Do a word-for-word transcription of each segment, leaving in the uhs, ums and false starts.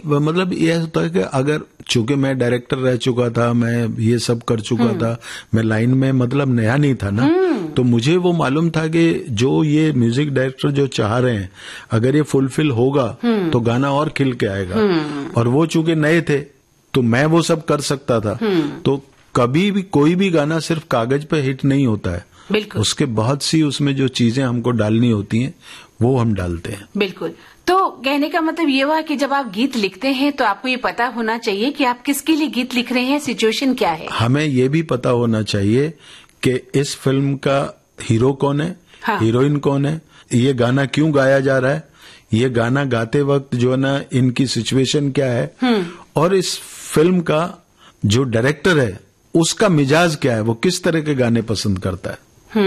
मतलब ये होता है कि अगर चूंकि मैं डायरेक्टर रह चुका था, मैं ये सब कर चुका था, मैं लाइन में मतलब नया नहीं था ना, तो मुझे वो मालूम था कि जो ये म्यूजिक डायरेक्टर जो चाह रहे हैं अगर ये फुलफिल होगा तो गाना और खिल के आएगा। और वो चूंकि नए थे तो मैं वो सब कर सकता था। तो कभी भी कोई भी गाना सिर्फ कागज पे हिट नहीं होता है, बिल्कुल, उसके बहुत सी उसमें जो चीजें हमको डालनी होती हैं वो हम डालते हैं। बिल्कुल। तो कहने का मतलब ये हुआ कि जब आप गीत लिखते हैं तो आपको ये पता होना चाहिए कि आप किसके लिए गीत लिख रहे हैं, सिचुएशन क्या है। हमें ये भी पता होना चाहिए कि इस फिल्म का हीरो कौन है, हाँ। हीरोइन कौन है, ये गाना क्यों गाया जा रहा है, ये गाना गाते वक्त जो है ना इनकी सिचुएशन क्या है, और इस फिल्म का जो डायरेक्टर है उसका मिजाज क्या है, वो किस तरह के गाने पसंद करता है,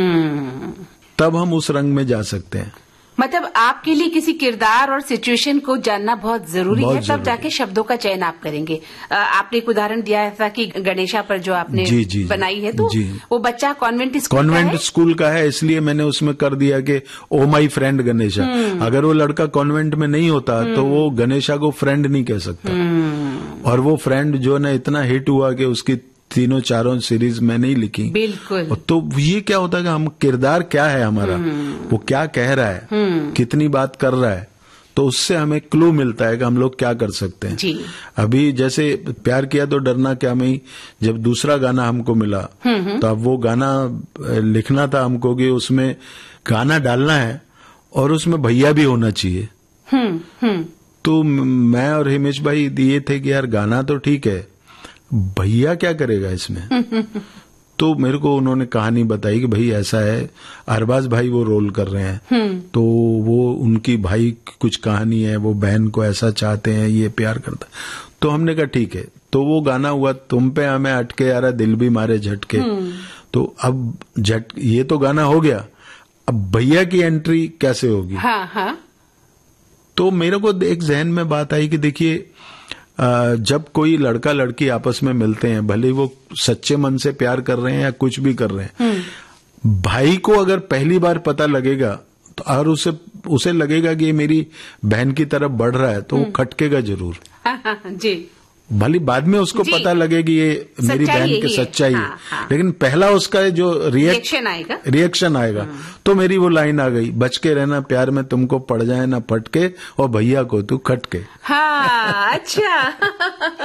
तब हम उस रंग में जा सकते हैं। मतलब आपके लिए किसी किरदार और सिचुएशन को जानना बहुत जरूरी बहुत है, तब जाके शब्दों का चयन आप करेंगे। आपने एक उदाहरण दिया था कि गणेशा पर जो आपने जी, जी, बनाई है, तो जी, वो बच्चा कॉन्वेंट स्कूल कॉन्वेंट का स्कूल का है, इसलिए मैंने उसमें कर दिया कि ओ माई फ्रेंड गणेशा। अगर वो लड़का कॉन्वेंट में नहीं होता तो वो गणेशा को फ्रेंड नहीं कह सकता। और वो फ्रेंड जो ना इतना हिट हुआ कि उसकी तीनों चारों सीरीज मैंने ही लिखी। बिल्कुल। तो ये क्या होता है कि हम किरदार क्या है हमारा, वो क्या कह रहा है, कितनी बात कर रहा है, तो उससे हमें क्लू मिलता है कि हम लोग क्या कर सकते हैं। जी। अभी जैसे प्यार किया तो डरना क्या में ही जब दूसरा गाना हमको मिला तो अब वो गाना लिखना था हमको कि उसमें गाना डालना है और उसमें भैया भी होना चाहिए। हम्म हम्म तो मैं और हिमेश भाई दिए थे कि यार गाना तो ठीक है, भैया क्या करेगा इसमें। तो मेरे को उन्होंने कहानी बताई कि भाई ऐसा है, अरबाज भाई वो रोल कर रहे हैं, तो वो उनकी भाई की कुछ कहानी है, वो बहन को ऐसा चाहते हैं, ये प्यार करता। तो हमने कहा ठीक है। तो वो गाना हुआ तुम पे हमें अटके यारा दिल भी मारे झटके। तो अब झट ये तो गाना हो गया, अब भैया की एंट्री कैसे होगी। हाँ, हाँ। तो मेरे को एक जहन में बात आई कि देखिए जब कोई लड़का लड़की आपस में मिलते हैं, भले वो सच्चे मन से प्यार कर रहे हैं या कुछ भी कर रहे हैं, भाई को अगर पहली बार पता लगेगा तो और उसे उसे लगेगा कि ये मेरी बहन की तरफ बढ़ रहा है तो वो खटकेगा जरूर। हाँ, हाँ, जी। भली बाद में उसको पता लगेगी ये मेरी बहन की सच्चाई है, हाँ, हाँ। लेकिन पहला उसका जो रिएक्शन आएगा रिएक्शन आएगा तो मेरी वो लाइन आ गई, बच के रहना प्यार में तुमको पड़ जाए ना फटके और भैया को तू खटके। हाँ, अच्छा।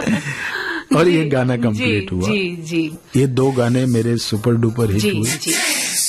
और ये गाना कंप्लीट हुआ। जी जी। ये दो गाने मेरे सुपर डुपर हिट हुए।